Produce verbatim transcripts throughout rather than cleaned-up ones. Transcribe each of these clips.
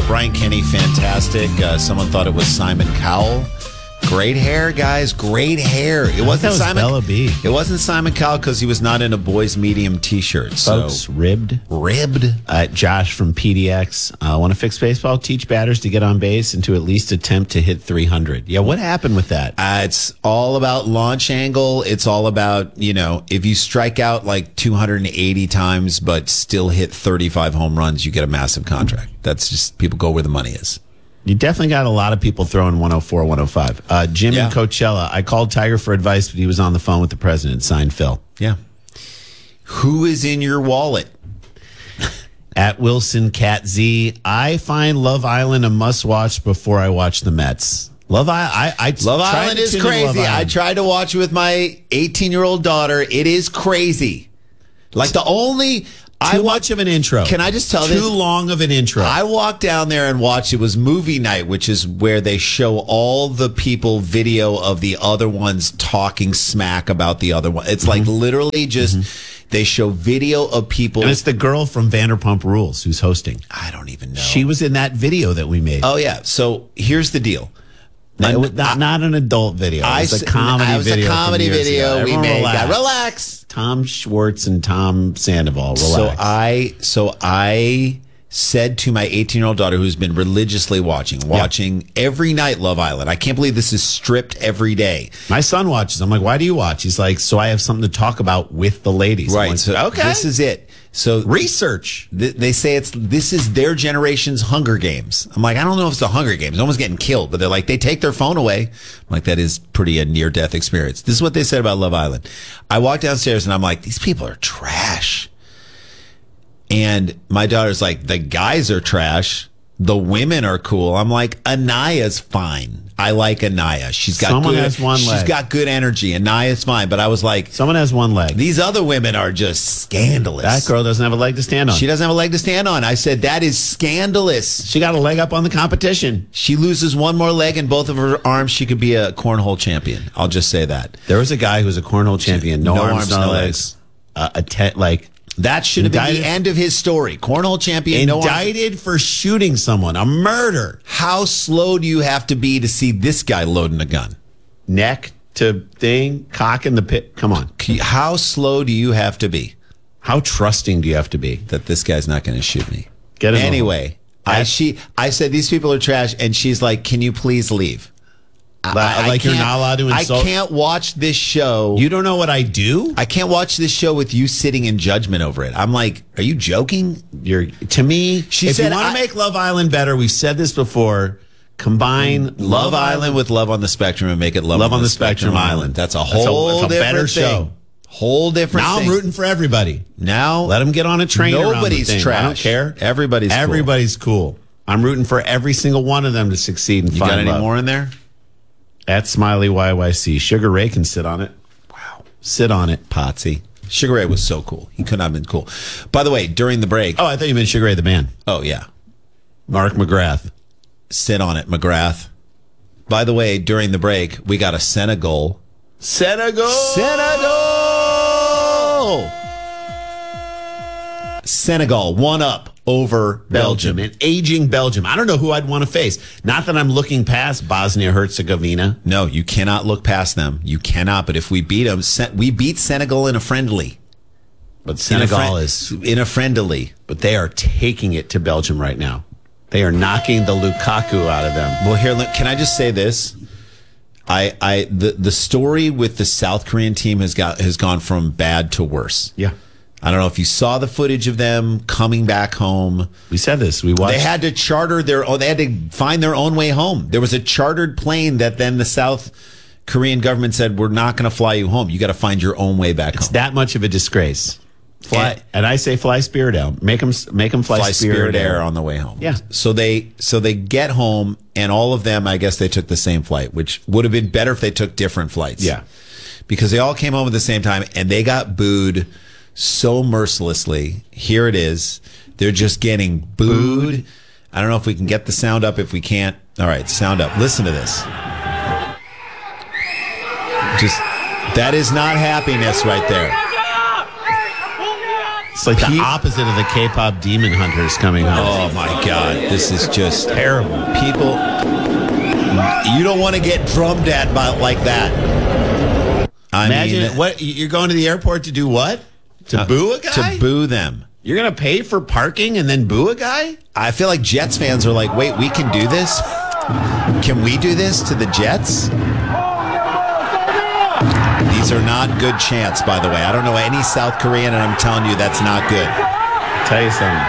Brian Kenny, fantastic. Uh, someone thought it was Simon Cowell. Great hair, guys. Great hair. It wasn't that was Simon. Bella B. It wasn't Simon Cowell because he was not in a boys' medium T-shirt. Folks, so ribbed. ribbed. Uh, Josh from P D X. Uh, want to fix baseball? Teach batters to get on base and to at least attempt to hit three hundred. Yeah, what happened with that? Uh, it's all about launch angle. It's all about, you know, if you strike out like two hundred eighty times but still hit thirty-five home runs, you get a massive contract. That's just, people go where the money is. You definitely got a lot of people throwing one oh four, one oh five. Uh, Jim Yeah. in Coachella. I called Tiger for advice, but he was on the phone with the president. Signed, Phil. Yeah. Who is in your wallet? At Wilson Cat Z. I find Love Island a must-watch before I watch the Mets. Love I, I, I Love tried Island to is tune into Love crazy. I Island. tried to watch it with my eighteen-year-old daughter. It is crazy. Like the only... Too I much of an intro. Can I just tell Too this? long of an intro. I walked down there and watched. It was movie night, which is where they show all the people video of the other ones talking smack about the other one. It's like literally just Mm-hmm. they show video of people. and it's the girl from Vanderpump Rules who's hosting. I don't even know. She was in that video that we made. Oh yeah. So here's the deal. It was not, not an adult video. It was I a comedy I was video. a comedy from years video ago. we Everyone made. Relax. Relax. relax. Tom Schwartz and Tom Sandoval. Relax. So I so I said to my eighteen-year-old daughter, who's been religiously watching, watching every night Love Island. I can't believe this is stripped every day. My son watches. I'm like, why do you watch? He's like, so I have something to talk about with the ladies. I'm Right. like, So okay. this is it. So research. th- they say it's this is their generation's Hunger Games. I'm like, I don't know if it's the Hunger Games. No one's getting killed, but they're like, they take their phone away. I'm like, that is pretty a near-death experience. This is what they said about Love Island. I walked downstairs and I'm like, these people are trash. And my daughter's like, the guys are trash. The women are cool. I'm like, Anaya's fine. I like Anaya. She's got Someone good, has one she's leg. got good energy. Anaya's fine. But I was like, Someone has one leg. these other women are just scandalous. That girl doesn't have a leg to stand on. She doesn't have a leg to stand on. I said, that is scandalous. She got a leg up on the competition. She loses one more leg and both of her arms, she could be a cornhole champion. I'll just say that. There was a guy who was a cornhole champion. No, No arms, arms, no, no legs. legs. Uh, a te- like That should have been Indicted- the end of his story. Cornhole champion, no arms. indicted for shooting someone. A murder. How slow do you have to be to see this guy loading a gun? Neck to thing, cock in the pit. Come on. How slow do you have to be How trusting do you have to be? that this guy's not going to shoot me? Get him Anyway, I she I said these people are trash, and she's like, "Can you please leave?" Like, like you're can't- not allowed to insult. I can't watch this show. You don't know what I do? I can't watch this show with you sitting in judgment over it. I'm like, are you joking? You're to me. She if said, you want I- to make Love Island better, we've said this before. Combine Love Island with Love on the Spectrum and make it Love, Love on the Spectrum Island. That's a That's a- whole that's a different better thing. show. Whole different Now thing. I'm rooting for everybody. Now Let them get on a train. around the Nobody's thing. trash. I don't care. Everybody's cool. Everybody's cool. I'm rooting for every single one of them to succeed and You find got any love. more in there? At Smiley Y Y C. Sugar Ray can sit on it. Wow. Sit on it. Potsy. Sugar Ray was so cool. He could not have been cool. By the way, during the break. Oh, I thought you meant Sugar Ray the man. Oh, yeah. Mark McGrath. Sit on it, McGrath. By the way, during the break, we got a Senegal. Senegal. Senegal! Senegal, one up over Belgium. Belgium. An aging Belgium. I don't know who I'd want to face. Not that I'm looking past Bosnia-Herzegovina. No, you cannot look past them. You cannot. But if we beat them, we beat Senegal in a friendly. But Senegal in a friend- is... in a friendly. But they are taking it to Belgium right now. They are knocking the Lukaku out of them. Well, here, look, can I just say this? I, I, the, the story with the South Korean team has got has gone from bad to worse. Yeah. I don't know if you saw the footage of them coming back home. We said this. We watched. They had to charter their own, they had to find their own way home. There was a chartered plane that then the South Korean government said, we're not going to fly you home. You got to find your own way back It's home. that much of a disgrace. Fly, And- and, I say fly Spirit Air. Make them, make them fly, Fly Spirit, Spirit Air. Air on the way home. Yeah. So they so they get home, and all of them, I guess they took the same flight, which would have been better if they took different flights. Yeah. Because they all came home at the same time, and they got booed so mercilessly. Here it is. They're just getting booed. I don't know if we can get the sound up. If we can't, all right, sound up. Listen to this. Just that is not happiness right there. It's like the opposite of the K-pop Demon Hunters coming out. Oh my God, this is just Terrible. people. You don't want to get drummed at by like that. I Imagine mean, what you're going to the airport to do. What to uh, boo a guy? To boo them. You're going to pay for parking and then boo a guy? I feel like Jets fans are like, wait, we can do this? Can we do this to the Jets? These are not good chants, by the way. I don't know any South Korean, and I'm telling you that's not good. I'll tell you something.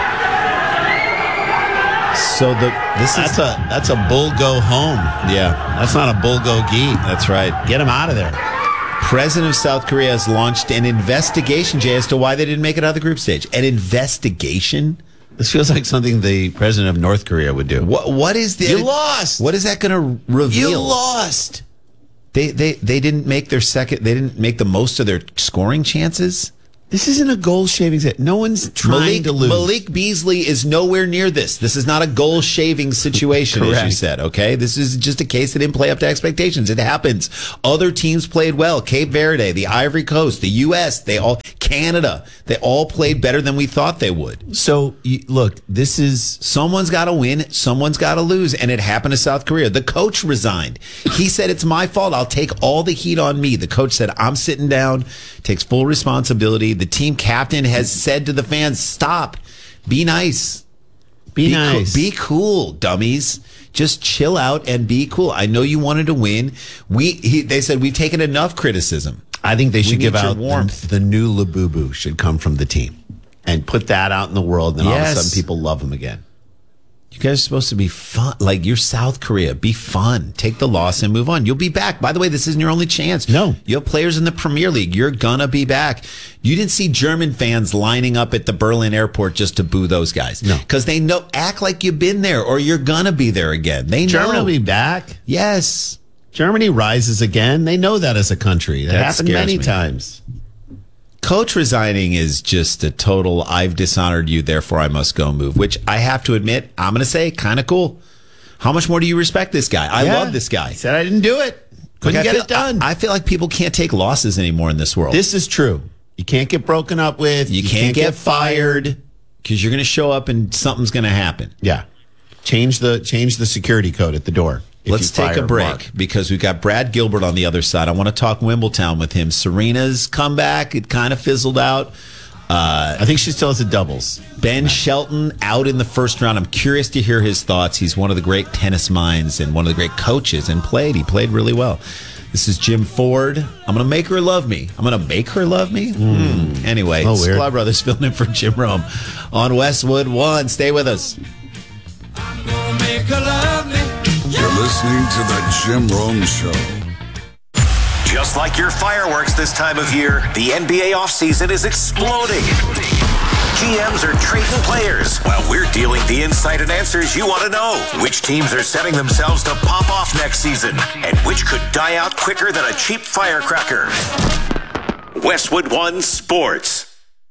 So the this That's is a that's a bull go home. yeah, That's not a bull go gee. that's right. Get him out of there. President of South Korea has launched an investigation, Jay, as to why they didn't make it out of the group stage. An investigation? This feels like something the president of North Korea would do. What what is the You lost. What is that going to reveal? You lost. They they they didn't make their second. They didn't make the most of their scoring chances. This isn't a goal shaving set. No one's trying Malik, to lose. Malik Beasley is nowhere near this. This is not a goal shaving situation, as you Correct. said. Okay, this is just a case that didn't play up to expectations. It happens. Other teams played well. Cape Verde, the Ivory Coast, the U S, they all Canada. They all played better than we thought they would. So you, look, this is Someone's got to win. Someone's got to lose. And it happened to South Korea. The coach resigned. He said, it's my fault. I'll take all the heat on me. The coach said, I'm sitting down, takes full responsibility. The team captain has said to the fans, stop. Be nice. be, Be nice. Cool, be cool, dummies. Just chill out and be cool. I know you wanted to win. We, he, they said, we've taken enough criticism. I think they should need give your out warmth. The, the new Labubu should come from the team and put that out in the world. And all of a Yes. sudden people love him again. You guys are supposed to be fun. Like, you're South Korea. Be fun. Take the loss and move on. You'll be back. By the way, this isn't your only chance. No. You have players in the Premier League. You're gonna be back. You didn't see German fans lining up at the Berlin airport just to boo those guys. No. Because they know, act like you've been there or you're gonna be there again. They know. Germany will be back. Yes. Germany rises again. They know that as a country. That, That happened scares many me. times. Coach resigning is just a total, I've dishonored you, therefore I must go move, which I have to admit, I'm going to say, kind of cool. How much more do you respect this guy? I Yeah. love this guy. He said I didn't do it. Couldn't Like, I get feel- it done. I, I feel like people can't take losses anymore in this world. This is true. You can't get broken up with. you, can't, get, fired because you're going to show up and something's going to happen. Yeah. Change the change the security code at the door. if Let's you take a fire break Mark. because we've got Brad Gilbert on the other side. I want to talk Wimbledon with him. Serena's comeback, it kind of fizzled out. Uh, I think she still has a doubles. Ben Shelton out in the first round. I'm curious to hear his thoughts. He's one of the great tennis minds and one of the great coaches and played. He played really well. This is Jim Ford. I'm going to make her love me. I'm going to make her love me? Hmm. Anyway, Oh, weird. Sklar Brothers filling in for Jim Rome on Westwood One. Stay with us. You're listening to the Jim Rome Show. Just like your fireworks this time of year, the N B A offseason is exploding. G Ms are trading players while we're dealing the insight and answers you want to know. Which teams are setting themselves to pop off next season and which could die out quicker than a cheap firecracker. Westwood One Sports.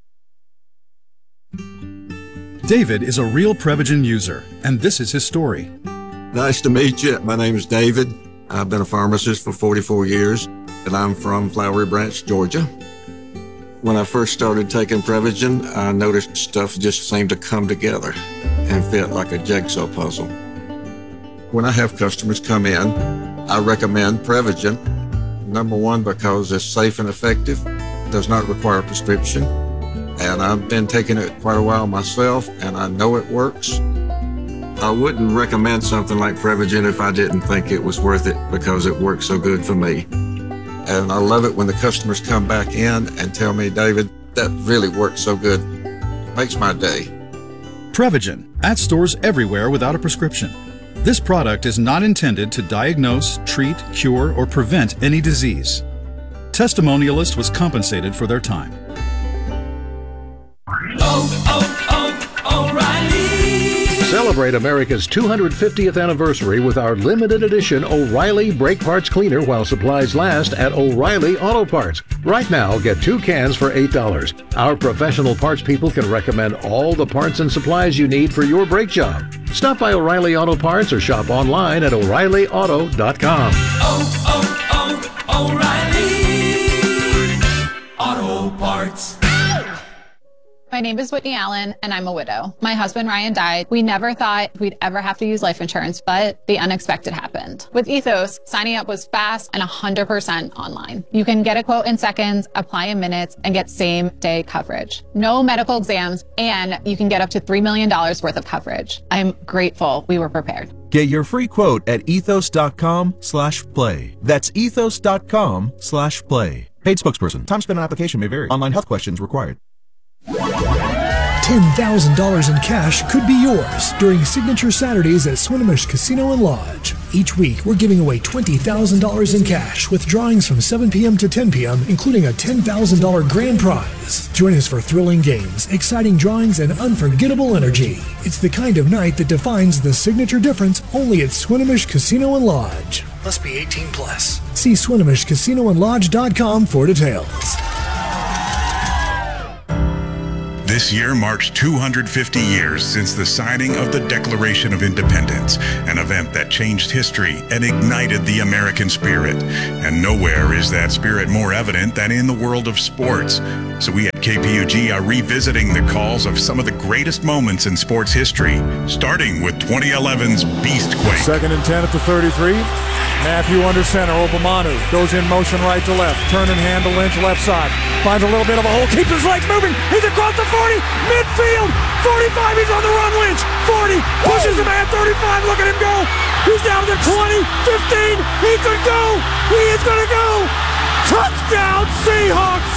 David is a real Prevagen user, and this is his story. Nice to meet you. My name is David. I've been a pharmacist for forty-four years, and I'm from Flowery Branch, Georgia. When I first started taking Prevagen, I noticed stuff just seemed to come together and fit like a jigsaw puzzle. When I have customers come in, I recommend Prevagen. Number one, because it's safe and effective, does not require a prescription, and I've been taking it quite a while myself, and I know it works. I wouldn't recommend something like Prevagen if I didn't think it was worth it because it works so good for me. And I love it when the customers come back in and tell me, David, that really works so good. Makes my day. Prevagen, at stores everywhere without a prescription. This product is not intended to diagnose, treat, cure, or prevent any disease. Testimonialist was compensated for their time. Celebrate America's two hundred fiftieth anniversary with our limited edition O'Reilly Brake Parts Cleaner while supplies last at O'Reilly Auto Parts. Right now, get two cans for eight dollars. Our professional parts people can recommend all the parts and supplies you need for your brake job. Stop by O'Reilly Auto Parts or shop online at O'Reilly Auto dot com. Oh, oh, oh, O'Reilly Auto Parts. My My name is Whitney Allen, and I'm a widow. My husband, Ryan, died. We never thought we'd ever have to use life insurance, but the unexpected happened. With Ethos, signing up was fast and one hundred percent online. You can get a quote in seconds, apply in minutes, and get same-day coverage. No medical exams, and you can get up to three million dollars worth of coverage. I'm grateful we were prepared. Get your free quote at ethos.com slash play. That's ethos.com slash play. Paid spokesperson. Time spent on application may vary. Online health questions required. ten thousand dollars in cash could be yours during Signature Saturdays at Swinomish Casino and Lodge. Each week, we're giving away twenty thousand dollars in cash with drawings from seven p.m. to ten p.m., including a ten thousand dollars grand prize. Join us for thrilling games, exciting drawings, and unforgettable energy. It's the kind of night that defines the signature difference only at Swinomish Casino and Lodge. Must be eighteen plus. See Swinomish Casino and Lodge dot com for details. This year marks two hundred fifty years since the signing of the Declaration of Independence, an event that changed history and ignited the American spirit. And nowhere is that spirit more evident than in the world of sports. So we at K P U G are revisiting the calls of some of the greatest moments in sports history, starting with twenty eleven's Beastquake. Second and ten at the thirty-three. Matthew under center. Obamanu goes in motion right to left. Turn and hand to Lynch left side. Finds a little bit of a hole. Keeps his legs moving. He's across the forty. Midfield. forty-five. He's on the run. Lynch. forty. Pushes him at thirty-five. Look at him go. He's down to twenty. fifteen. He could go. He is going to go. Touchdown Seahawks.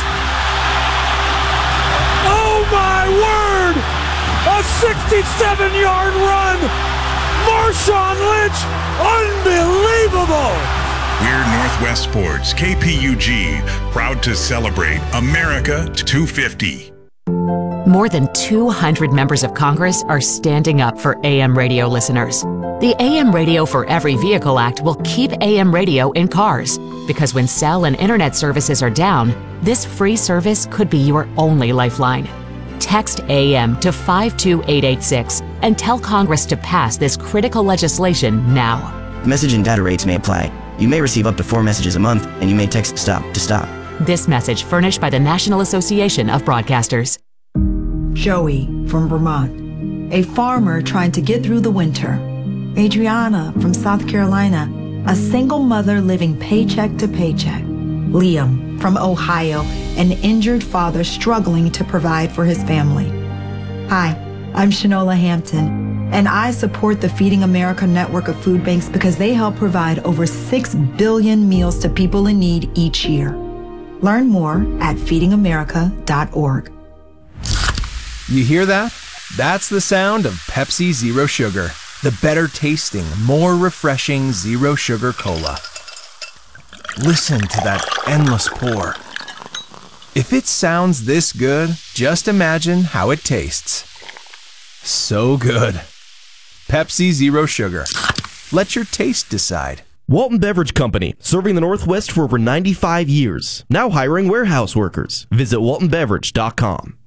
Oh my word. A sixty-seven-yard run. Marshawn Lynch. Unbelievable. We're Northwest Sports, K P U G, proud to celebrate America two fifty. More than two hundred members of Congress are standing up for A M radio listeners. The A M Radio for Every Vehicle Act will keep A M radio in cars, because when cell and internet services are down, this free service could be your only lifeline. Text A M to five two eight eight six and tell Congress to pass this critical legislation now. Message and data rates may apply. You may receive up to four messages a month, and you may text STOP to stop. This message furnished by the National Association of Broadcasters. Joey from Vermont, a farmer trying to get through the winter. Adriana from South Carolina, a single mother living paycheck to paycheck. Liam from Ohio, an injured father struggling to provide for his family. Hi, I'm Shanola Hampton, and I support the Feeding America network of food banks because they help provide over six billion meals to people in need each year. Learn more at feeding america dot org. You hear that? That's the sound of Pepsi Zero Sugar, the better tasting, more refreshing zero sugar cola. Listen to that endless pour. If it sounds this good, just imagine how it tastes. So good. Pepsi Zero Sugar. Let your taste decide. Walton Beverage Company, serving the Northwest for over ninety-five years. Now hiring warehouse workers. Visit walton beverage dot com.